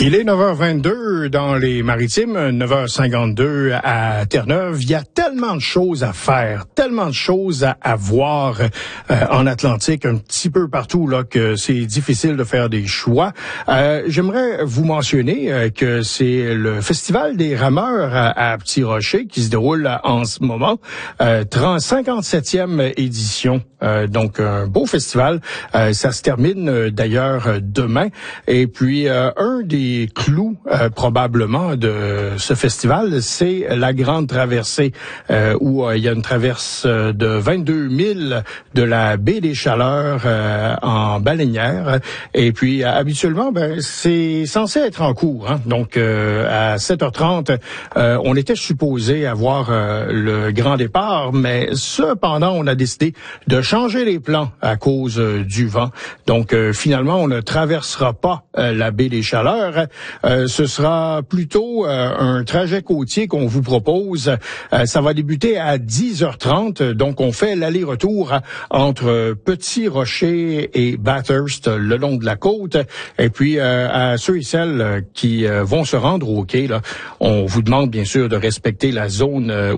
Il est 9h22 dans les Maritimes, 9h52 à Terre-Neuve. Il y a tellement de choses à faire, tellement de choses à voir en Atlantique, un petit peu partout là que c'est difficile de faire des choix. J'aimerais vous mentionner que c'est le Festival des rameurs à Petit Rocher qui se déroule en ce moment, 57e édition. Donc un beau festival. Ça se termine d'ailleurs demain. Et puis un des clous probablement de ce festival, c'est la Grande Traversée où il y a une traverse de 22 000 de la baie des Chaleurs en baleinière. Et puis habituellement, c'est censé être en cours. Hein? Donc à 7h30, on était supposé avoir le grand départ, mais cependant, on a décidé de changer les plans à cause du vent. Donc finalement, on ne traversera pas la baie des Chaleurs. Ce sera plutôt un trajet côtier qu'on vous propose. Ça va débuter à 10h30. Donc, on fait l'aller-retour entre Petit Rocher et Bathurst le long de la côte. Et puis, à ceux et celles qui vont se rendre au quai, là, on vous demande bien sûr de respecter la zone